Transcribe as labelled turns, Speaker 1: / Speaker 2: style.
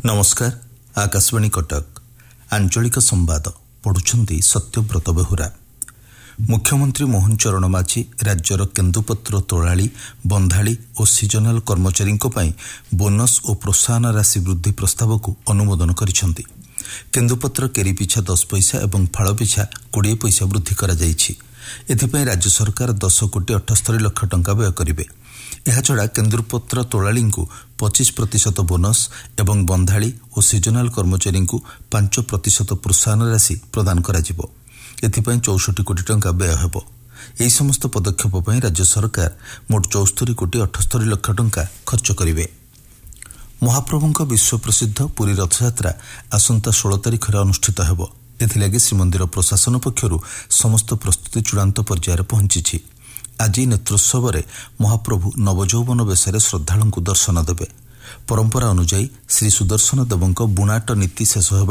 Speaker 1: नमस्कार। आकाशवाणी कटक आंचलिक संवाद पढ़ुछंती सत्यव्रत बेहुरा। मुख्यमंत्री मोहन चरण माझी राज्यर केन्दुपत्र तोलाली बंधाली और सीजनाल कर्मचारी बोनस और प्रोत्साहन राशि वृद्धि प्रस्ताव को अनुमोदन करिसेंती। केन्दुपत्र केरी पिछा 10 पैसा और फाड़ पिछा 20 पैसा वृद्धि करा जायछि। एथिपई राज्य सरकार 10,78 लाख टंका व्यय करिवे। एहाछड़ा केन्दुपत्र तोलाली 25% बोनस एवं बंधाली और सीजनाल कर्मचारी 5% प्रोत्साहन राशि प्रदान कराजिबो। एथिपई 64 कोटी टंका व्यय हेबो। एही समस्त पदक्षेप पई राज्य सरकार मोट 74 कोटी 78 लाख टंका खर्च करिवे। महाप्रभुंक विश्व प्रसिद्ध पुरी रथयात्रा आसंता 16 तारिख अनुष्ठित हेबो। एथिलागि श्रीमंदिर प्रशासन पक्षरु समस्त प्रस्तुति चूड़ांत पर्यायर पहुंची। आज नेत्रोत्सव में महाप्रभु नवजौवन बेशरे श्रद्धालु दर्शन देवे। परंपरा अनुजाई श्री सुदर्शन देवଙ୍କ बुणाट नीति शेष